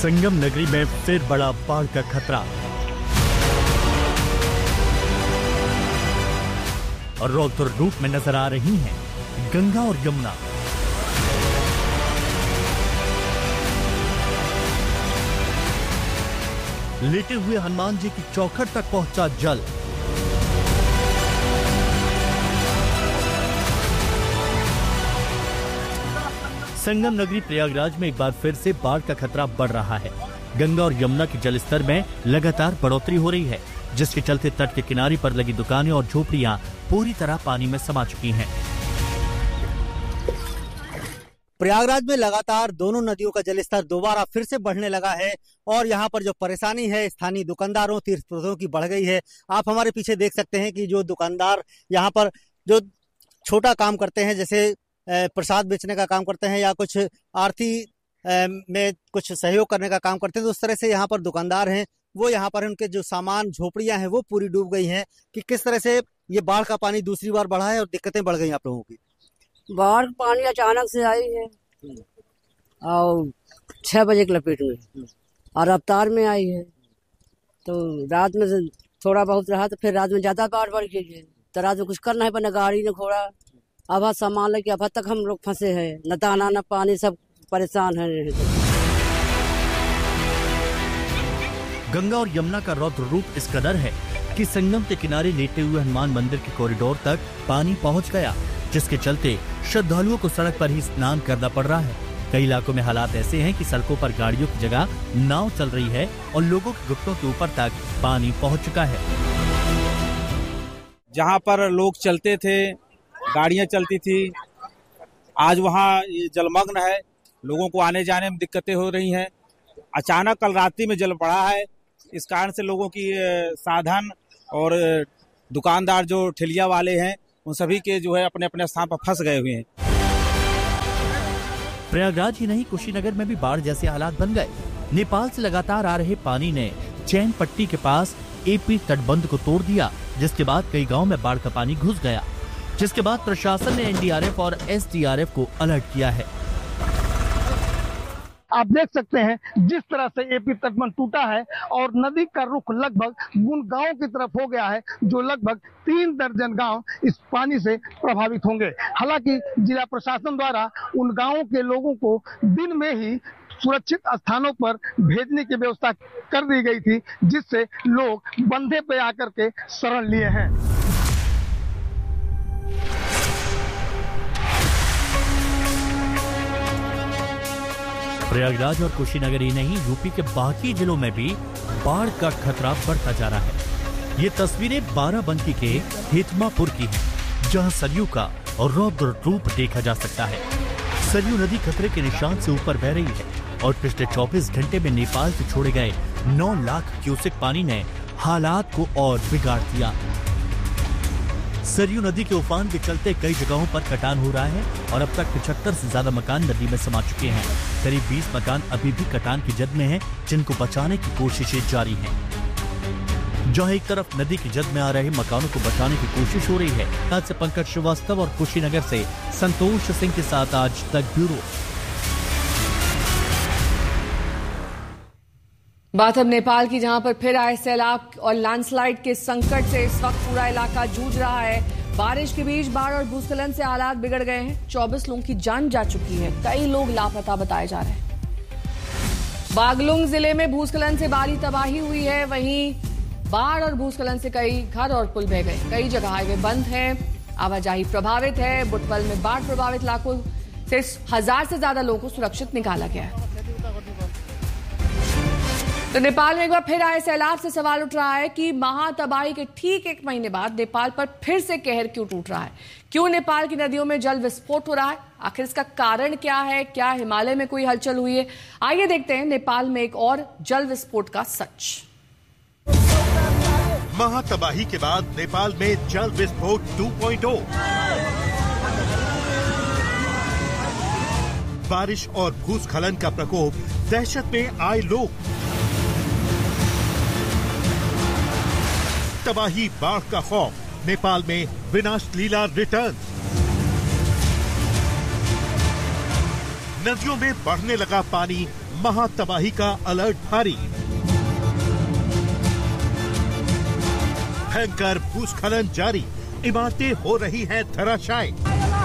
संगम नगरी में फिर बड़ा बाढ़ का खतरा और रौद्र रूप में नजर आ रही हैं गंगा और यमुना। लेटे हुए हनुमान जी की चौखट तक पहुंचा जल। संगम नगरी प्रयागराज में एक बार फिर से बाढ़ का खतरा बढ़ रहा है। गंगा और यमुना के जल स्तर में लगातार बढ़ोतरी हो रही है, जिसके चलते तट के किनारे पर लगी दुकानें और झोपड़ियां पूरी तरह पानी में समा चुकी हैं। प्रयागराज में लगातार दोनों नदियों का जलस्तर दोबारा फिर से बढ़ने लगा है और यहाँ पर जो परेशानी है स्थानीय दुकानदारों तीर्थपुरुषों की बढ़ गई है। आप हमारे पीछे देख सकते हैं कि जो दुकानदार यहाँ पर जो छोटा काम करते हैं, जैसे प्रसाद बेचने का काम करते हैं या कुछ आरती में कुछ सहयोग करने का काम करते हैं, तो उस तरह से यहाँ पर दुकानदार हैं वो यहाँ पर उनके जो सामान झोपड़ियां हैं वो पूरी डूब गई हैं। कि किस तरह से ये बाढ़ का पानी दूसरी बार बढ़ा है और दिक्कतें बढ़ गई आप लोगों की। बाढ़ पानी अचानक से आई है और 6 बजे की लपेट में और रफ्तार में आई है, तो रात में थोड़ा बहुत रहा तो फिर रात में ज्यादा बाढ़ बढ़ गई है। तो रात में कुछ करना है पर न गाड़ी न घोड़ा, अब सामान लेके अब तक हम लोग फंसे हैं, न दाना न पानी, सब परेशान है। गंगा और यमुना का रौद्र रूप इस कदर है कि संगम के किनारे लेटे हुए हनुमान मंदिर के कॉरिडोर तक पानी पहुंच गया, जिसके चलते श्रद्धालुओं को सड़क पर ही स्नान करना पड़ रहा है। कई इलाकों में हालात ऐसे हैं कि सड़कों पर गाड़ियों की जगह नाव चल रही है और लोगों के घुटनों के ऊपर तक पानी पहुंच चुका है। जहां पर लोग चलते थे, गाड़ियां चलती थी, आज वहां जलमग्न है, लोगों को आने जाने में दिक्कतें हो रही हैं। अचानक कल रात्रि में जल बढ़ा है, इस कारण से लोगों की साधन और दुकानदार जो ठेलिया वाले हैं उन सभी के जो है अपने अपने स्थान पर फंस गए हुए हैं। प्रयागराज ही नहीं, कुशीनगर में भी बाढ़ जैसे हालात बन गए। नेपाल से लगातार आ रहे पानी ने चैन पट्टी के पास एपी तटबंध को तोड़ दिया, जिसके बाद कई गाँव में बाढ़ का पानी घुस गया, जिसके बाद प्रशासन ने एनडीआरएफ और एसडीआरएफ को अलर्ट किया है। आप देख सकते हैं जिस तरह से एपी तटबंध टूटा है और नदी का रुख लगभग उन गांवों की तरफ हो गया है जो लगभग 3 दर्जन गांव इस पानी से प्रभावित होंगे। हालांकि जिला प्रशासन द्वारा उन गांवों के लोगों को दिन में ही सुरक्षित स्थानों पर भेजने की व्यवस्था कर दी गई थी, जिससे लोग बंधे पे आकर के शरण लिए हैं। प्रयागराज और कुशीनगर ही नहीं, यूपी के बाकी जिलों में भी बाढ़ का खतरा बढ़ता जा रहा है। ये तस्वीरें बाराबंकी के हेतमापुर की हैं, जहां सरयू का और रौद्र रूप देखा जा सकता है। सरयू नदी खतरे के निशान से ऊपर बह रही है और पिछले 24 घंटे में नेपाल से छोड़े गए 9 लाख क्यूसेक पानी ने हालात को और बिगाड़ दिया। सरयू नदी के उफान के चलते कई जगहों पर कटान हो रहा है और अब तक 75 से ज्यादा मकान नदी में समा चुके हैं। करीब 20 मकान अभी भी कटान की जद में हैं, जिनको बचाने की कोशिशें जारी हैं। जहां एक तरफ नदी की जद में आ रहे मकानों को बचाने की कोशिश हो रही है। आज से पंकज श्रीवास्तव और कुशीनगर से संतोष सिंह के साथ आज तक ब्यूरो। बात अब नेपाल की, जहां पर फिर आए सैलाब और लैंडस्लाइड के संकट से इस वक्त पूरा इलाका जूझ रहा है। बारिश के बीच बाढ़ और भूस्खलन से हालात बिगड़ गए हैं। 24 लोगों की जान जा चुकी है, कई लोग लापता बताए जा रहे हैं। बागलुंग जिले में भूस्खलन से भारी तबाही हुई है, वहीं बाढ़ और भूस्खलन से कई घर और पुल बह गए। कई जगह हाईवे बंद है, आवाजाही प्रभावित है। बुटवल में बाढ़ प्रभावित इलाकों से 1000 से ज्यादा लोगों को सुरक्षित निकाला गया है। तो नेपाल में एक बार फिर आए सैलाब से सवाल उठ रहा है कि महातबाही के ठीक 1 महीने बाद नेपाल पर फिर से कहर क्यों टूट रहा है। क्यों नेपाल की नदियों में जल विस्फोट हो रहा है, आखिर इसका कारण क्या है? क्या हिमालय में कोई हलचल हुई है? आइए देखते हैं नेपाल में एक और जल विस्फोट का सच। महातबाही के बाद नेपाल में जल विस्फोट 2.0। बारिश और भूस्खलन का प्रकोप, दहशत में आए लोग। तबाही, बाढ़ का खौफ, नेपाल में विनाश लीला रिटर्न। नदियों में बढ़ने लगा पानी, महातबाही का अलर्ट भारी। भयंकर भूस्खलन जारी, इमारतें हो रही हैं धराशायी।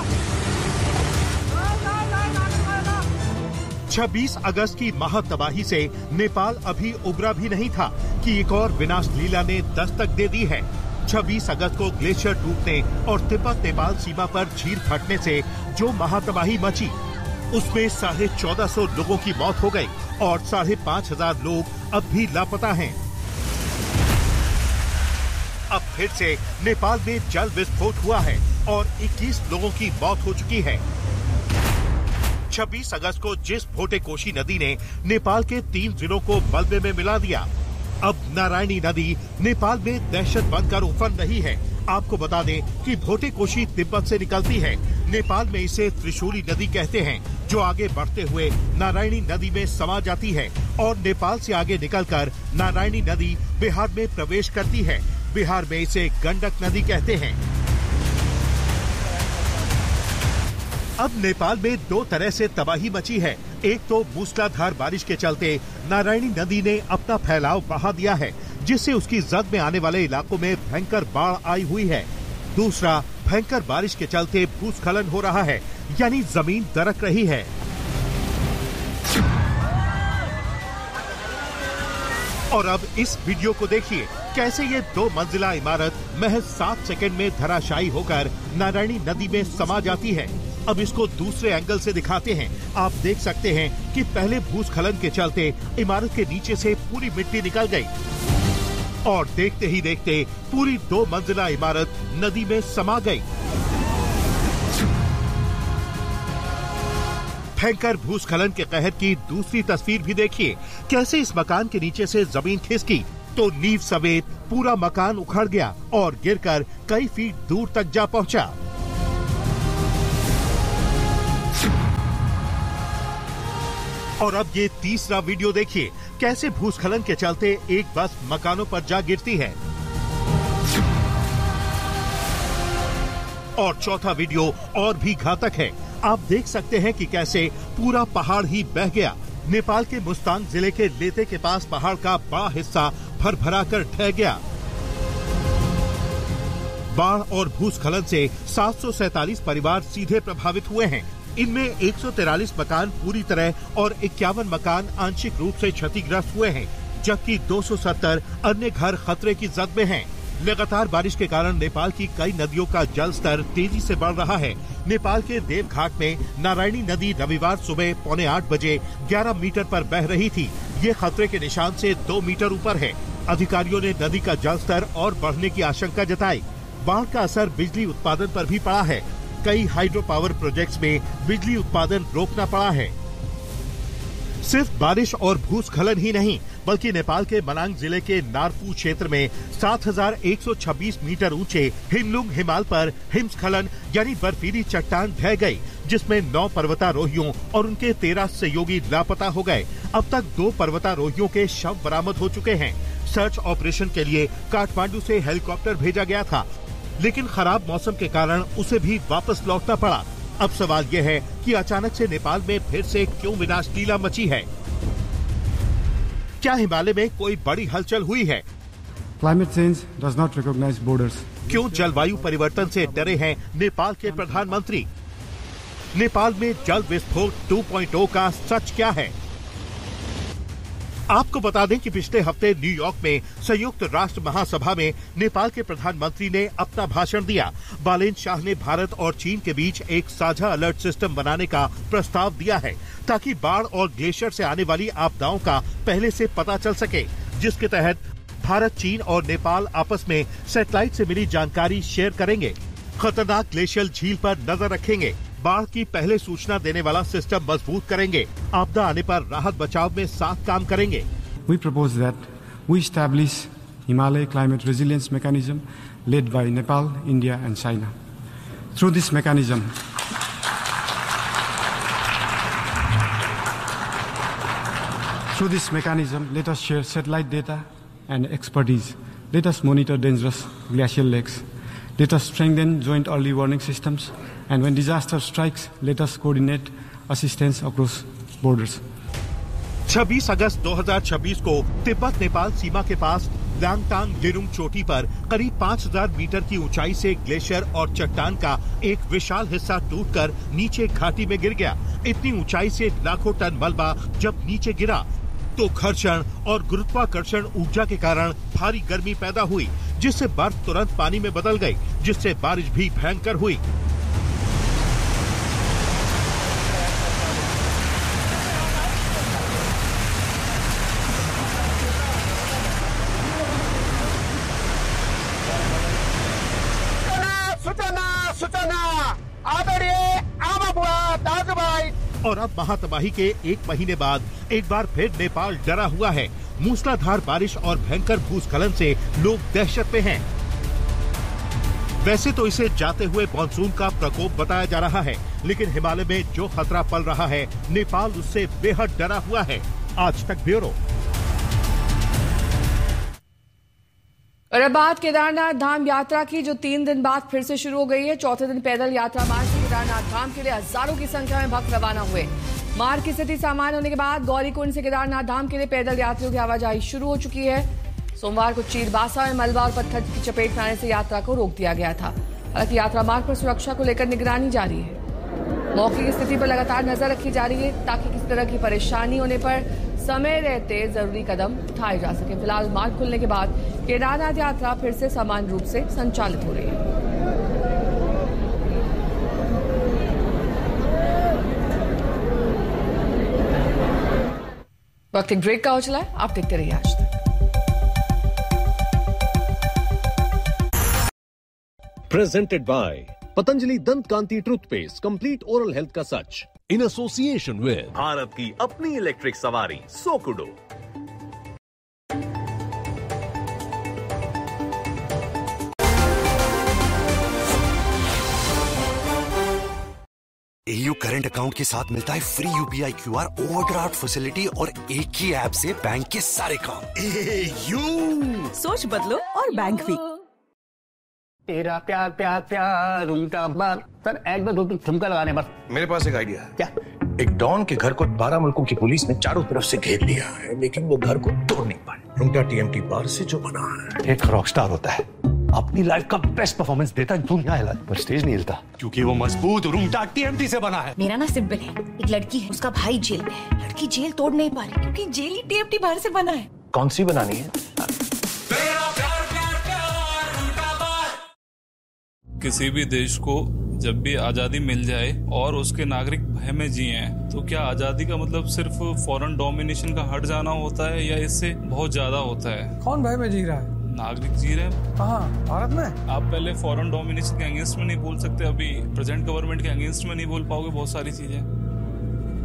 26 अगस्त की महातबाही से नेपाल अभी उबरा भी नहीं था कि एक और विनाश लीला ने दस्तक दे दी है। 26 अगस्त को ग्लेशियर टूटने और तिब्बत नेपाल सीमा पर झील फटने से जो महातबाही मची, उसमें 1450 लोगों की मौत हो गई और 5500 लोग अब भी लापता हैं। अब फिर से नेपाल में जल विस्फोट हुआ है और 21 लोगों की मौत हो चुकी है। 26 अगस्त को जिस भोटेकोशी नदी ने नेपाल के 3 जिलों को मलबे में मिला दिया, अब नारायणी नदी नेपाल में दहशत बनकर उफन रही है। आपको बता दें कि भोटेकोशी तिब्बत से निकलती है। नेपाल में इसे त्रिशूली नदी कहते हैं, जो आगे बढ़ते हुए नारायणी नदी में समा जाती है और नेपाल से आगे निकलकर नारायणी नदी बिहार में प्रवेश करती है। बिहार में इसे गंडक नदी कहते हैं। अब नेपाल में दो तरह से तबाही मची है। एक तो मूसलाधार बारिश के चलते नारायणी नदी ने अपना फैलाव बढ़ा दिया है, जिससे उसकी जद में आने वाले इलाकों में भयंकर बाढ़ आई हुई है। दूसरा, भयंकर बारिश के चलते भूस्खलन हो रहा है, यानी जमीन दरक रही है। और अब इस वीडियो को देखिए, कैसे ये 2 मंजिला इमारत महज 7 सेकंड में धराशायी होकर नारायणी नदी में समा जाती है। अब इसको दूसरे एंगल से दिखाते हैं। आप देख सकते हैं कि पहले भूस्खलन के चलते इमारत के नीचे से पूरी मिट्टी निकल गई और देखते ही देखते पूरी 2 मंजिला इमारत नदी में समा गई। भयंकर भूस्खलन के कहर की दूसरी तस्वीर भी देखिए, कैसे इस मकान के नीचे से जमीन खिसकी तो नींव समेत पूरा मकान उखड़ गया और गिरकर कई फीट दूर तक जा पहुंचा। और अब ये तीसरा वीडियो देखिए, कैसे भूस्खलन के चलते एक बस मकानों पर जा गिरती है। और चौथा वीडियो और भी घातक है। आप देख सकते हैं कि कैसे पूरा पहाड़ ही बह गया। नेपाल के मुस्तांग जिले के लेते के पास पहाड़ का बड़ा हिस्सा भर-भरा कर ढह गया। बाढ़ और भूस्खलन से 747 परिवार सीधे प्रभावित हुए हैं। इनमें 143 मकान पूरी तरह और 51 मकान आंशिक रूप से क्षतिग्रस्त हुए हैं, जबकि 270 अन्य घर खतरे की जद में हैं। लगातार बारिश के कारण नेपाल की कई नदियों का जल स्तर तेजी से बढ़ रहा है। नेपाल के देवघाट में नारायणी नदी रविवार सुबह 7:45 बजे 11 मीटर पर बह रही थी। ये खतरे के निशान से 2 मीटर ऊपर है। अधिकारियों ने नदी का जल स्तर और बढ़ने की आशंका जताई। बाढ़ का असर बिजली उत्पादन पर भी पड़ा है। कई हाइड्रो पावर प्रोजेक्ट्स में बिजली उत्पादन रोकना पड़ा है। सिर्फ बारिश और भूस्खलन ही नहीं, बल्कि नेपाल के मनाङ जिले के नारपू क्षेत्र में 7126 मीटर ऊंचे हिमलुङ हिमाल पर हिमस्खलन यानी बर्फीली चट्टान ढह गई, जिसमें 9 पर्वतारोहियों और उनके 13 सहयोगी लापता हो गए। अब तक 2 पर्वतारोहियों के शव बरामद हो चुके हैं। सर्च ऑपरेशन के लिए काठमांडू से हेलीकॉप्टर भेजा गया था, लेकिन खराब मौसम के कारण उसे भी वापस लौटना पड़ा। अब सवाल यह है कि अचानक से नेपाल में फिर से क्यों विनाश लीला मची है? क्या हिमालय में कोई बड़ी हलचल हुई है? Climate change does not recognize borders. क्यों जलवायु परिवर्तन से डरे हैं नेपाल के प्रधानमंत्री? नेपाल में जल विस्फोट 2.0 का सच क्या है? आपको बता दें कि पिछले हफ्ते न्यूयॉर्क में संयुक्त राष्ट्र महासभा में नेपाल के प्रधानमंत्री ने अपना भाषण दिया। बालेन शाह ने भारत और चीन के बीच एक साझा अलर्ट सिस्टम बनाने का प्रस्ताव दिया है, ताकि बाढ़ और ग्लेशियर से आने वाली आपदाओं का पहले से पता चल सके, जिसके तहत भारत, चीन और नेपाल आपस में सैटेलाइट से मिली जानकारी शेयर करेंगे, खतरनाक ग्लेशियर झील पर नजर रखेंगे, बाढ़ की पहले सूचना देने वाला सिस्टम मजबूत करेंगे, आपदा आने पर राहत बचाव में साथ काम करेंगे। We propose that we establish Himalaya Climate Resilience Mechanism led by Nepal, India and China. Through this mechanism, let us share satellite data and expertise. Let us monitor dangerous glacial lakes. Let us strengthen joint early warning systems. And when disaster strikes, let us coordinate assistance across borders. 26 अगस्त 2026 को तिब्बत नेपाल सीमा के पास लांगटांग लिरुंग चोटी पर करीब 5000 metre की ऊंचाई से glacier और चट्टान का एक विशाल हिस्सा टूटकर नीचे घाटी में गिर गया। इतनी ऊंचाई से लाखों टन मलबा जब नीचे गिरा तो घर्षण और गुरुत्वाकर्षण ऊर्जा के कारण भारी गर्मी पैदा हुई, जिससे बर्फ तुरंत पानी में बदल गई, जिससे बारिश भी भयंकर हुई। और अब महातबाही के एक महीने बाद एक बार फिर नेपाल डरा हुआ है। मूसलाधार बारिश और भयंकर भूस्खलन से लोग दहशत में हैं। वैसे तो इसे जाते हुए मानसून का प्रकोप बताया जा रहा है, लेकिन हिमालय में जो खतरा पल रहा है, नेपाल उससे बेहद डरा हुआ है। आज तक ब्यूरो। और अब बात केदारनाथ धाम यात्रा की, जो 3 दिन बाद फिर से शुरू हो गई है। चौथे दिन पैदल यात्रा मार्ग से केदारनाथ धाम के लिए हजारों की संख्या में भक्त रवाना हुए। मार्ग की स्थिति सामान्य होने के बाद गौरीकुंड से केदारनाथ धाम के लिए पैदल यात्रियों की आवाजाही शुरू हो चुकी है। सोमवार को चीरबासा में मलबा और पत्थर की चपेट में आने से यात्रा को रोक दिया गया था। हालांकि यात्रा मार्ग पर सुरक्षा को लेकर निगरानी जारी है। मौके की स्थिति पर लगातार नजर रखी जा रही है, ताकि किसी तरह की परेशानी होने पर समय रहते जरूरी कदम उठाए जा सके। फिलहाल मार्ग खुलने के बाद केदारनाथ यात्रा फिर से सामान्य रूप से संचालित हो रही है। वक्त एक ब्रेक का हो चला है, आप देखते रहिए आज तक। Presented by पतंजलि दंत कांति टूथपेस्ट, कंप्लीट ओरल हेल्थ का सच, इन एसोसिएशन विद भारत की अपनी इलेक्ट्रिक सवारी सोकुडो। AU करंट अकाउंट के साथ मिलता है free UPI QR overdraft facility और एक ही ऐप से बैंक के सारे काम। AU सोच बदलो और बैंक भी। तेरा प्यार प्यार प्यार उल्टा बार। सर एक बार 2 ठुमका लगाने बस। मेरे पास एक आइडिया है। क्या? एक डॉन के घर को 12 मुल्कों की पुलिस ने चारों तरफ से घेर लिया है, लेकिन वो घर को तोड़ नहीं पाए। रुंगटा TMT बार से जो बना है, एक रॉकस्टार होता है, अपनी लाइफ का बेस्ट परफॉर्मेंस देता है, दुनिया हिला पर स्टेज नहीं हिलता, क्योंकि वो मजबूत रुंगटा TMT से बना है। मेरा ना सिंपल है, एक लड़की है, उसका भाई जेल में है। लड़की जेल तोड़ नहीं पा रही क्योंकि जेल ही TMT बाहर से बना है। कौन सी बनानी है? किसी भी देश को जब भी आजादी मिल जाए और उसके नागरिक भय में जिए, तो क्या आजादी का मतलब सिर्फ फॉरेन डोमिनेशन का हट जाना होता है, या इससे बहुत ज्यादा होता है? कौन भय में जी रहा है? नागरिक जी रहे हैं। हाँ, भारत में। आप पहले फॉरेन डोमिनेशन के अगेंस्ट में नहीं बोल सकते, अभी प्रेजेंट गवर्नमेंट के अगेंस्ट में नहीं बोल पाओगे बहुत सारी चीजें।